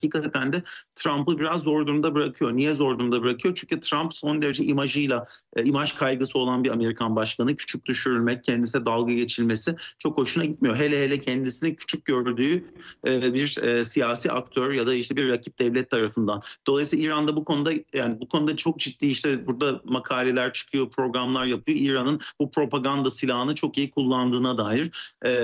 hakikaten de Trump'ı biraz zor durumda bırakıyor. Niye zor durumda bırakıyor? Çünkü Trump son derece imajıyla, imaj kaygısı olan bir Amerikan başkanı. Küçük düşürülmek, kendisine dalga geçilmesi çok hoşuna gitmiyor. Hele hele kendisini küçük gördüğü bir siyasi aktör ya da işte bir rakip devlet tarafından. Dolayısıyla İran'da bu konuda, yani bu konuda çok ciddi, işte burada makaleler çıkıyor, programlar yapıyor. İran'ın bu propaganda silahını çok iyi kullandığına dair.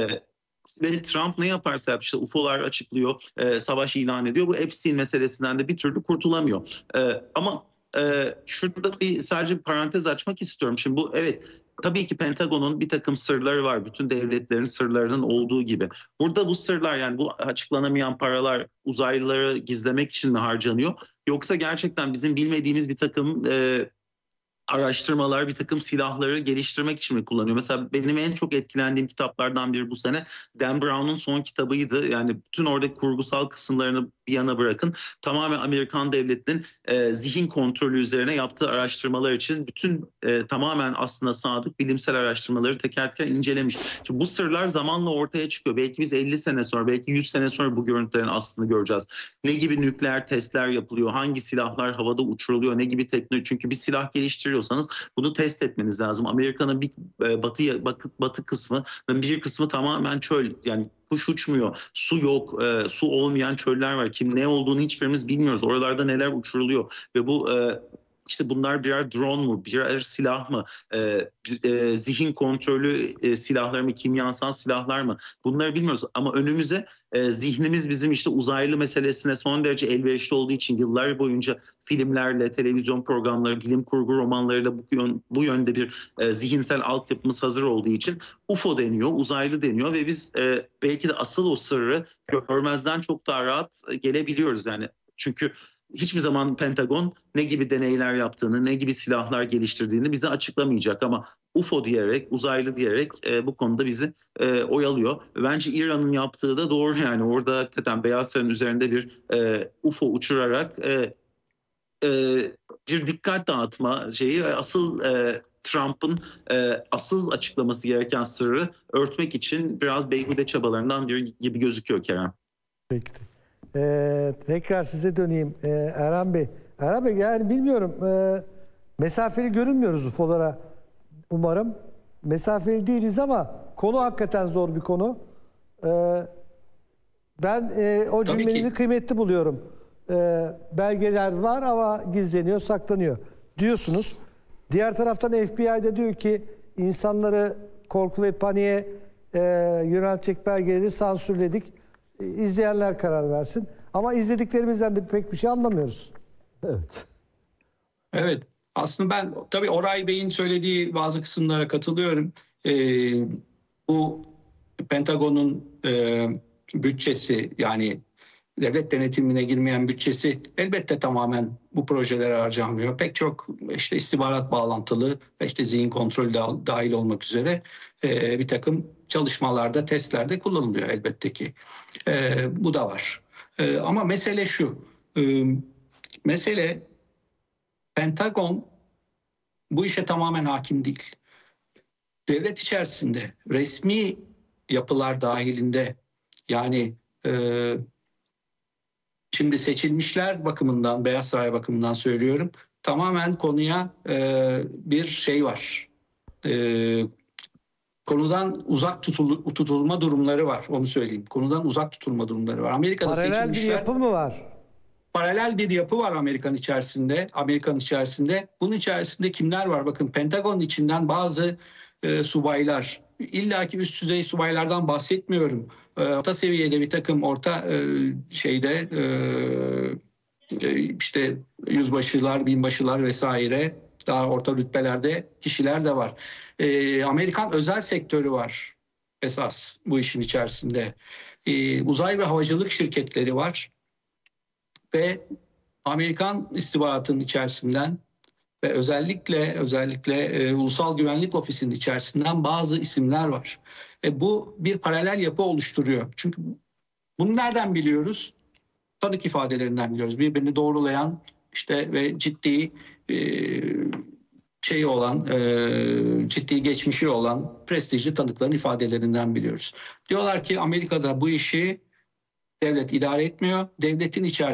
Ve Trump ne yaparsa yap, işte UFO'lar açıklıyor, savaş ilan ediyor. Bu Epstein meselesinden de bir türlü kurtulamıyor. Ama şurada sadece bir parantez açmak istiyorum. Şimdi bu, evet, tabii ki Pentagon'un bir takım sırları var. Bütün devletlerin sırlarının olduğu gibi. Burada bu sırlar, yani bu açıklanamayan paralar uzaylıları gizlemek için mi harcanıyor? Yoksa gerçekten bizim bilmediğimiz bir takım araştırmalar, bir takım silahları geliştirmek için mi kullanıyor? Mesela benim en çok etkilendiğim kitaplardan biri bu sene Dan Brown'un son kitabıydı. Yani bütün orada kurgusal kısımlarını bir yana bırakın. Tamamen Amerikan devletinin zihin kontrolü üzerine yaptığı araştırmalar için bütün tamamen aslında sadık bilimsel araştırmaları teker teker incelemiş. Şimdi bu sırlar zamanla ortaya çıkıyor. Belki biz 50 sene sonra, belki 100 sene sonra bu görüntülerin aslını göreceğiz. Ne gibi nükleer testler yapılıyor? Hangi silahlar havada uçuruluyor? Ne gibi teknoloji? Çünkü bir silah geliştiriyorsanız bunu test etmeniz lazım. Amerika'nın bir batı kısmı, bir kısmı tamamen çöl. Yani kuş uçmuyor, su yok, su olmayan çöller var. Kim ne olduğunu hiçbirimiz bilmiyoruz. Oralarda neler uçuruluyor ve bu işte bunlar birer drone mu, birer silah mı, zihin kontrolü silahlar mı, kimyasal silahlar mı? Bunları bilmiyoruz ama önümüze zihnimiz bizim işte uzaylı meselesine son derece elverişli olduğu için yıllar boyunca filmlerle, televizyon programları, bilim kurgu romanlarıyla bu yönde bir zihinsel altyapımız hazır olduğu için UFO deniyor, uzaylı deniyor ve biz belki de asıl o sırrı görmezden çok daha rahat gelebiliyoruz yani. Çünkü hiçbir zaman Pentagon ne gibi deneyler yaptığını, ne gibi silahlar geliştirdiğini bize açıklamayacak ama UFO diyerek, uzaylı diyerek bu konuda bizi oyalıyor. Bence İran'ın yaptığı da doğru, yani orada hakikaten Beyaz Saray'ın üzerinde bir UFO uçurarak e, bir dikkat dağıtma şeyi, asıl Trump'ın asıl açıklaması gereken sırrı örtmek için biraz beyhude çabalarından biri gibi gözüküyor Kerem. Peki. Tekrar size döneyim Erhan Bey. Erhan Bey, yani bilmiyorum, mesafeli görünmüyoruz UFO'lara umarım. Mesafeli değiliz ama konu hakikaten zor bir konu. Ben o cümlenizi kıymetli buluyorum. Belgeler var ama gizleniyor, saklanıyor diyorsunuz. Diğer taraftan FBI'de diyor ki insanları korku ve paniğe yöneltecek belgeleri sansürledik. İzleyenler karar versin. Ama izlediklerimizden de pek bir şey anlamıyoruz. Evet. Evet. Aslında ben tabii Oray Bey'in söylediği bazı kısımlara katılıyorum. Bu Pentagon'un bütçesi, yani devlet denetimine girmeyen bütçesi elbette tamamen bu projelere harcanmıyor. Pek çok işte istihbarat bağlantılı ve işte zihin kontrolü dahil olmak üzere bir takım çalışmalarda, testlerde kullanılıyor elbette ki. Bu da var. Ama mesele şu. Mesele Pentagon bu işe tamamen hakim değil. Devlet içerisinde resmi yapılar dahilinde, yani şimdi seçilmişler bakımından, Beyaz Saray bakımından söylüyorum, tamamen konuya bir şey var. Konudan uzak tutulma durumları var, onu söyleyeyim. Konudan uzak tutulma durumları var. Amerika'da paralel bir yapı mı var? Paralel bir yapı var Amerikan içerisinde. Bunun içerisinde kimler var? Bakın, Pentagon içinden bazı subaylar, illaki üst düzey subaylardan bahsetmiyorum. Orta seviyede bir takım işte yüzbaşılar, binbaşılar vesaire, daha orta rütbelerde kişiler de var. Amerikan özel sektörü var esas bu işin içerisinde. Uzay ve havacılık şirketleri var ve Amerikan istihbaratının içerisinden ve özellikle Ulusal Güvenlik Ofisi'nin içerisinden bazı isimler var. Bu bir paralel yapı oluşturuyor. Çünkü bunu nereden biliyoruz? Tanık ifadelerinden biliyoruz. Birbirini doğrulayan işte ve ciddi ciddi geçmişi olan prestijli tanıkların ifadelerinden biliyoruz. Diyorlar ki Amerika'da bu işi devlet idare etmiyor. Devletin içerisinde